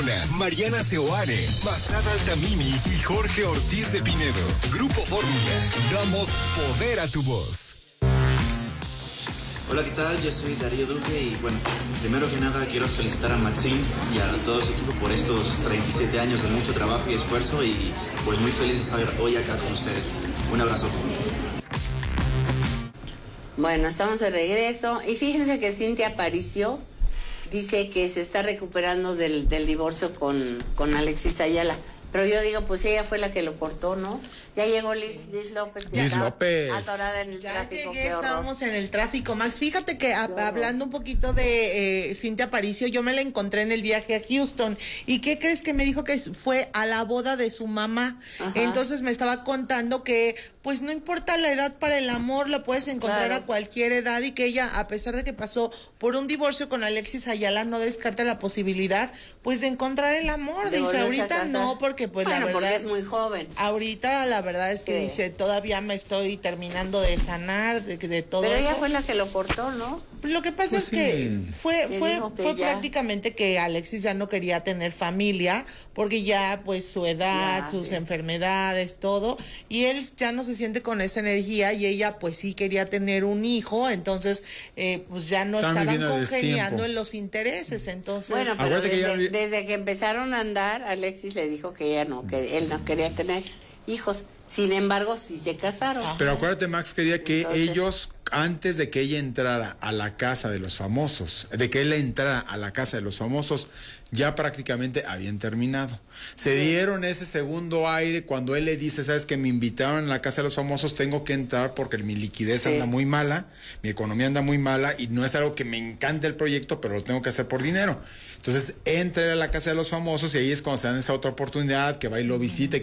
Luna, Mariana Seoane, Masada Altamimi y Jorge Ortiz de Pinedo. Grupo Fórmula. Damos poder a tu voz. Hola, ¿qué tal? Yo soy Darío Duque y bueno, primero que nada quiero felicitar a Maxine y a todo su equipo por estos 37 años de mucho trabajo y esfuerzo y pues muy feliz de estar hoy acá con ustedes. Un abrazo. Bueno, estamos de regreso y fíjense que Cintia Aparicio dice que se está recuperando del divorcio con Alexis Ayala. Pero yo digo, pues ella fue la que lo cortó, ¿no? Ya llegó Liz López. Liz López. Atorada en el tráfico. Llegué, estábamos en el tráfico, Max. Fíjate que hablando un poquito de Cintia Aparicio, yo me la encontré en el viaje a Houston. ¿Y qué crees que me dijo? Que fue a la boda de su mamá. Ajá. Entonces me estaba contando que pues no importa la edad para el amor, la puedes encontrar a cualquier edad y que ella, a pesar de que pasó por un divorcio con Alexis Ayala, no descarta la posibilidad pues de encontrar el amor. Dice, ahorita no, porque pues bueno, la verdad, porque es muy joven. Ahorita la verdad es que dice, todavía me estoy terminando de sanar de todo eso. Pero ella fue la que lo cortó, ¿no? Lo que pasa es que fue prácticamente que Alexis ya no quería tener familia, porque ya pues su edad, sus enfermedades, todo, y él ya no se siente con esa energía, y ella pues sí quería tener un hijo, entonces pues ya no estaban congeniando en los intereses, entonces... Bueno, pero desde que empezaron a andar, Alexis le dijo que ella no, que él no quería tener hijos. Sin embargo, sí se casaron. Pero acuérdate, Max quería que ellos, antes de que ella entrara a la casa de los famosos, de que él entrara a la casa de los famosos, ya prácticamente habían terminado. Se dieron ese segundo aire cuando él le dice, sabes que me invitaron a la casa de los famosos, tengo que entrar porque mi liquidez anda muy mala, mi economía anda muy mala y no es algo que me encante el proyecto, pero lo tengo que hacer por dinero. Entonces entra a la casa de los famosos y ahí es cuando se dan esa otra oportunidad, que va y lo visita.